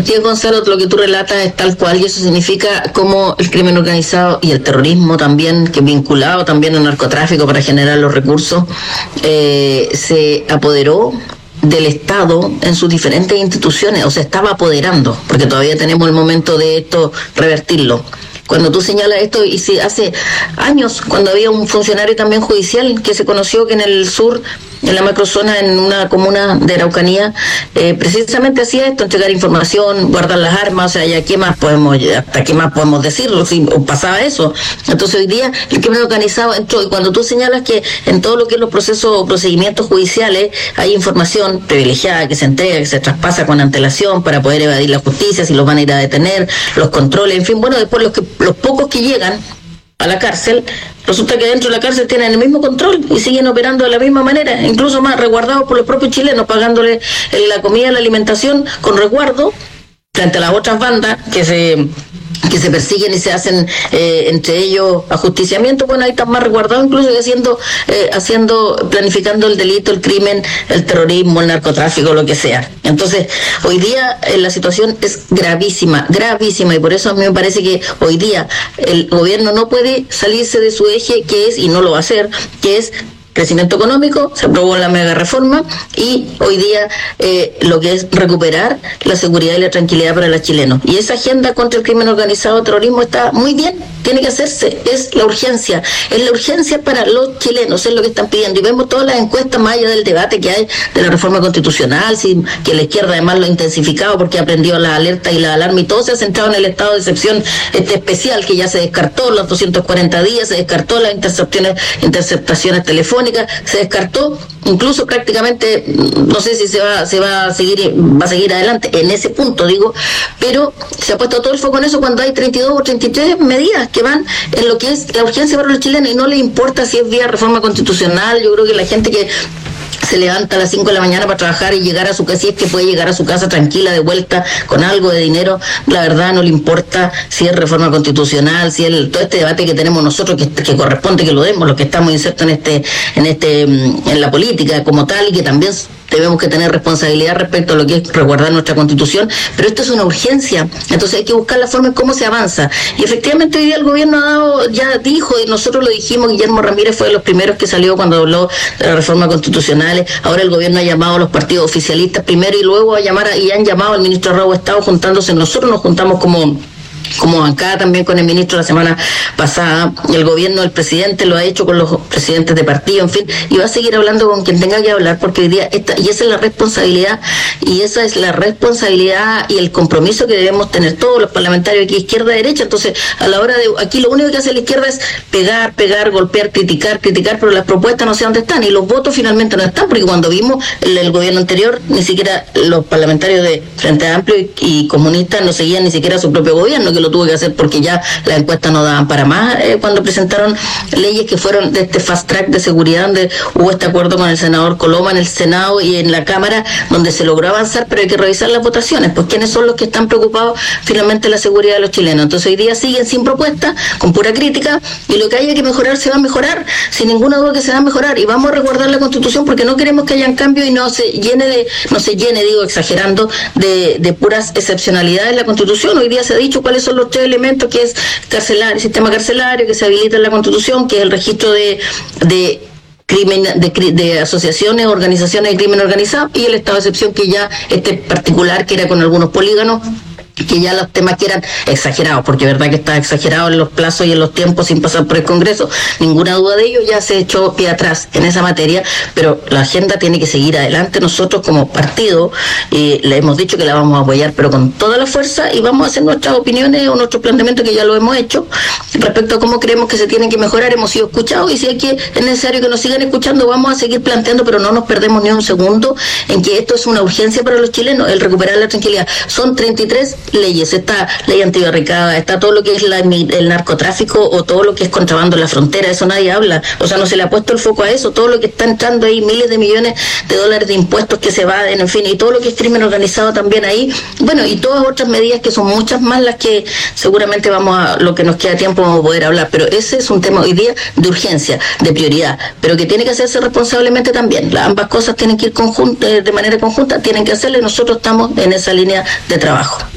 efectivamente, Gonzalo, lo que tú relatas es tal cual, y eso significa cómo el crimen organizado y el terrorismo también, que vinculado también al narcotráfico para generar los recursos, se apoderó del Estado en sus diferentes instituciones, o se estaba apoderando, porque todavía tenemos el momento de esto revertirlo. Cuando tú señalas esto, y si hace años, cuando había un funcionario también judicial que se conoció que en el sur, en la macrozona, en una comuna de Araucanía, precisamente hacía esto, entregar información, guardar las armas, o sea, ya hasta qué más podemos decirlo, si pasaba eso. Entonces hoy día el crimen organizado entró, y cuando tú señalas que en todo lo que es los procesos o procedimientos judiciales hay información privilegiada que se entrega, que se traspasa con antelación para poder evadir la justicia, si los van a ir a detener, los controles, en fin, bueno, después los pocos que llegan a la cárcel, resulta que dentro de la cárcel tienen el mismo control y siguen operando de la misma manera, incluso más resguardados por los propios chilenos, pagándole la comida, la alimentación con resguardo frente a las otras bandas que se persiguen y se hacen entre ellos ajusticiamiento. Bueno, ahí están más resguardados, incluso planificando el delito, el crimen, el terrorismo, el narcotráfico, lo que sea. Entonces, hoy día la situación es gravísima, y por eso a mí me parece que hoy día el gobierno no puede salirse de su eje, que es, y no lo va a hacer, que es crecimiento económico. Se aprobó la mega reforma y hoy día lo que es recuperar la seguridad y la tranquilidad para los chilenos. Y esa agenda contra el crimen organizado, terrorismo, está muy bien, tiene que hacerse, es la urgencia para los chilenos, es lo que están pidiendo. Y vemos todas las encuestas, más allá del debate que hay de la reforma constitucional, que la izquierda además lo ha intensificado porque ha aprendido las alertas y las alarmas, y todo se ha centrado en el estado de excepción especial, que ya se descartó los 240 días, se descartó las interceptaciones telefónicas, se descartó, incluso prácticamente, no sé si va a seguir adelante en ese punto, digo, pero se ha puesto todo el foco en eso cuando hay 32 o 33 medidas que van en lo que es la urgencia para los chilenos, y no les importa si es vía reforma constitucional. Yo creo que la gente que se levanta a las 5 de la mañana para trabajar y llegar a su casa, si es que puede llegar a su casa tranquila, de vuelta, con algo de dinero, la verdad no le importa si es reforma constitucional, si es todo este debate que tenemos nosotros, que corresponde que lo demos, los que estamos insertos en la política como tal, y que también debemos que tener responsabilidad respecto a lo que es resguardar nuestra Constitución, pero esto es una urgencia, entonces hay que buscar la forma en cómo se avanza. Y efectivamente hoy día el gobierno ya dijo, y nosotros lo dijimos, Guillermo Ramírez fue de los primeros que salió cuando habló de la reforma constitucional. Ahora el gobierno ha llamado a los partidos oficialistas primero, y luego han llamado al ministro Raúl Estado, juntándose. Nosotros nos juntamos como bancada también con el ministro la semana pasada. El gobierno, el presidente lo ha hecho con los presidentes de partido, en fin, y va a seguir hablando con quien tenga que hablar, porque hoy día y esa es la responsabilidad, y el compromiso que debemos tener todos los parlamentarios aquí, izquierda, derecha. Entonces, a la hora de aquí lo único que hace la izquierda es pegar, golpear, criticar, pero las propuestas no sé dónde están, y los votos finalmente no están, porque cuando vimos el gobierno anterior, ni siquiera los parlamentarios de Frente Amplio y comunistas no seguían ni siquiera su propio gobierno, que lo tuvo que hacer porque ya las encuestas no daban para más, cuando presentaron leyes que fueron de este fast track de seguridad, donde hubo este acuerdo con el senador Coloma en el Senado y en la Cámara, donde se logró avanzar, pero hay que revisar las votaciones, pues quiénes son los que están preocupados finalmente de la seguridad de los chilenos. Entonces hoy día siguen sin propuesta, con pura crítica, y lo que haya que mejorar se va a mejorar, sin ninguna duda que se va a mejorar, y vamos a resguardar la Constitución porque no queremos que hayan cambios y no se llene, digo exagerando, de puras excepcionalidades la Constitución. Hoy día se ha dicho cuáles son los 3 elementos, que es el sistema carcelario, que se habilita en la Constitución, que es el registro de asociaciones, organizaciones de crimen organizado, y el estado de excepción, que ya particular, que era con algunos polígonos, que ya los temas que eran exagerados, porque es verdad que está exagerado en los plazos y en los tiempos sin pasar por el Congreso, ninguna duda de ello, ya se echó pie atrás en esa materia, pero la agenda tiene que seguir adelante. Nosotros como partido le hemos dicho que la vamos a apoyar, pero con toda la fuerza, y vamos a hacer nuestras opiniones o nuestros planteamientos, que ya lo hemos hecho, respecto a cómo creemos que se tienen que mejorar. Hemos sido escuchados, y si es necesario que nos sigan escuchando, vamos a seguir planteando, pero no nos perdemos ni un segundo en que esto es una urgencia para los chilenos, el recuperar la tranquilidad. Son 33 leyes, está ley antibarricada, está todo lo que es el narcotráfico, o todo lo que es contrabando en la frontera, eso nadie habla, o sea, no se le ha puesto el foco a eso, todo lo que está entrando ahí, miles de millones de dólares de impuestos que se evaden, en fin, y todo lo que es crimen organizado también ahí, bueno, y todas otras medidas que son muchas más las que seguramente lo que nos queda tiempo vamos a poder hablar, pero ese es un tema hoy día de urgencia, de prioridad, pero que tiene que hacerse responsablemente también. Ambas cosas tienen que ir de manera conjunta, tienen que hacerlo, y nosotros estamos en esa línea de trabajo.